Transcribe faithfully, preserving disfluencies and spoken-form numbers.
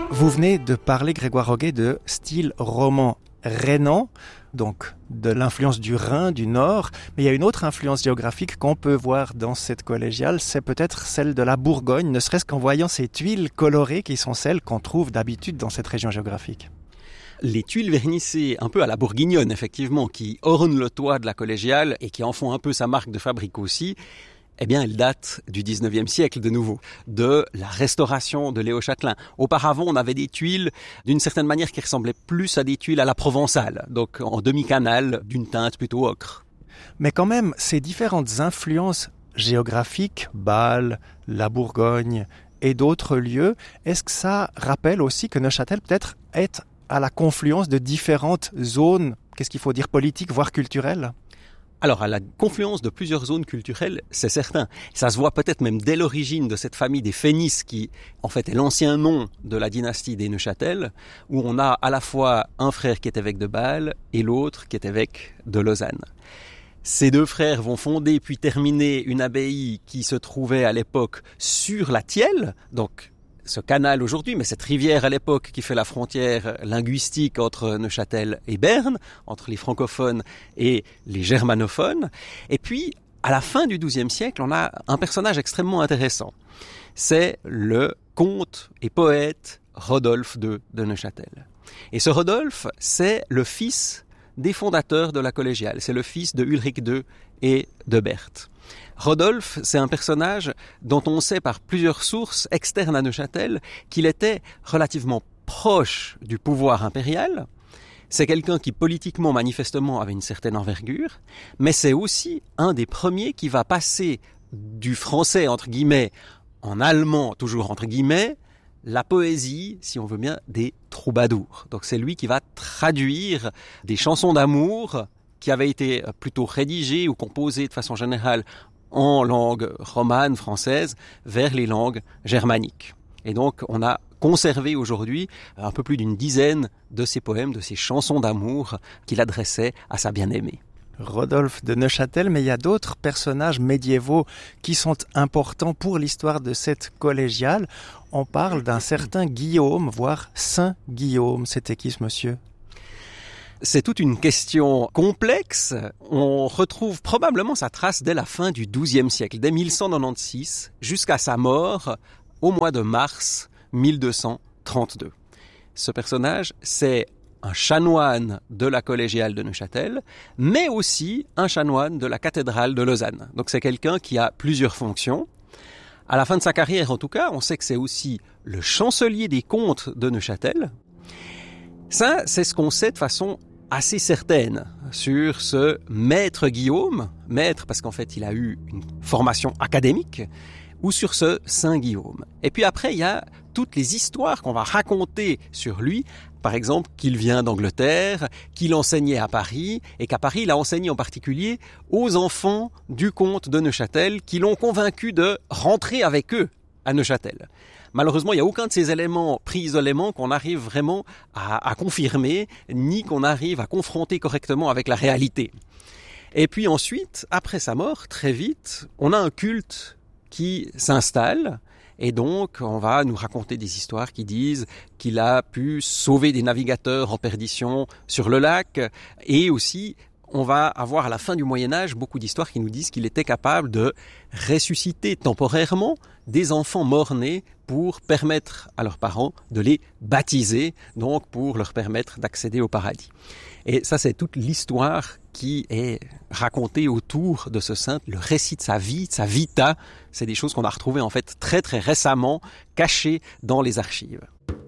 Vous venez de parler, Grégoire Roguet, de style roman rhénan, donc de l'influence du Rhin, du Nord. Mais il y a une autre influence géographique qu'on peut voir dans cette collégiale, c'est peut-être celle de la Bourgogne, ne serait-ce qu'en voyant ces tuiles colorées qui sont celles qu'on trouve d'habitude dans cette région géographique. Les tuiles vernissées un peu à la bourguignonne, effectivement, qui ornent le toit de la collégiale et qui en font un peu sa marque de fabrique aussi, eh bien, elles datent du dix-neuvième siècle de nouveau, de la restauration de Léo Châtelain. Auparavant, on avait des tuiles d'une certaine manière qui ressemblaient plus à des tuiles à la provençale, donc en demi-canal, d'une teinte plutôt ocre. Mais quand même, ces différentes influences géographiques, Bâle, la Bourgogne et d'autres lieux, est-ce que ça rappelle aussi que Neuchâtel peut-être est à la confluence de différentes zones, qu'est-ce qu'il faut dire, politiques, voire culturelles ? Alors, à la confluence de plusieurs zones culturelles, c'est certain. Ça se voit peut-être même dès l'origine de cette famille des Fénis, qui, en fait, est l'ancien nom de la dynastie des Neuchâtel, où on a à la fois un frère qui est évêque de Bâle et l'autre qui est évêque de Lausanne. Ces deux frères vont fonder puis terminer une abbaye qui se trouvait à l'époque sur la Thièle, donc ce canal aujourd'hui, mais cette rivière à l'époque qui fait la frontière linguistique entre Neuchâtel et Berne, entre les francophones et les germanophones. Et puis, à la fin du douzième siècle, on a un personnage extrêmement intéressant. C'est le comte et poète Rodolphe deux de Neuchâtel. Et ce Rodolphe, c'est le fils des fondateurs de la collégiale. C'est le fils de Ulrich deux et de Berthe. Rodolphe, c'est un personnage dont on sait par plusieurs sources externes à Neuchâtel qu'il était relativement proche du pouvoir impérial. C'est quelqu'un qui politiquement, manifestement, avait une certaine envergure, mais c'est aussi un des premiers qui va passer du français, entre guillemets, en allemand, toujours entre guillemets, la poésie, si on veut bien, des troubadours. Donc c'est lui qui va traduire des chansons d'amour qui avaient été plutôt rédigées ou composées de façon générale en langue romane, française, vers les langues germaniques. Et donc, on a conservé aujourd'hui un peu plus d'une dizaine de ces poèmes, de ces chansons d'amour qu'il adressait à sa bien-aimée. Rodolphe de Neuchâtel, mais il y a d'autres personnages médiévaux qui sont importants pour l'histoire de cette collégiale. On parle d'un certain Guillaume, voire Saint Guillaume. C'était qui ce monsieur ? C'est toute une question complexe. On retrouve probablement sa trace dès la fin du douzième siècle, dès mille cent quatre-vingt-seize, jusqu'à sa mort au mois de mars mille deux cent trente-deux. Ce personnage, c'est un chanoine de la collégiale de Neuchâtel, mais aussi un chanoine de la cathédrale de Lausanne. Donc c'est quelqu'un qui a plusieurs fonctions. À la fin de sa carrière, en tout cas, on sait que c'est aussi le chancelier des comtes de Neuchâtel. Ça, c'est ce qu'on sait de façon assez certaine sur ce maître Guillaume, maître parce qu'en fait il a eu une formation académique, ou sur ce Saint Guillaume. Et puis après, il y a toutes les histoires qu'on va raconter sur lui, par exemple qu'il vient d'Angleterre, qu'il enseignait à Paris, et qu'à Paris il a enseigné en particulier aux enfants du comte de Neuchâtel qui l'ont convaincu de rentrer avec eux à Neuchâtel. Malheureusement, il n'y a aucun de ces éléments pris isolément qu'on arrive vraiment à, à confirmer, ni qu'on arrive à confronter correctement avec la réalité. Et puis ensuite, après sa mort, très vite, on a un culte qui s'installe, et donc on va nous raconter des histoires qui disent qu'il a pu sauver des navigateurs en perdition sur le lac, et aussi on va avoir à la fin du Moyen-Âge beaucoup d'histoires qui nous disent qu'il était capable de ressusciter temporairement des enfants morts-nés pour permettre à leurs parents de les baptiser, donc pour leur permettre d'accéder au paradis. Et ça, c'est toute l'histoire qui est racontée autour de ce saint, le récit de sa vie, de sa vita. C'est des choses qu'on a retrouvées en fait très très récemment, cachées dans les archives.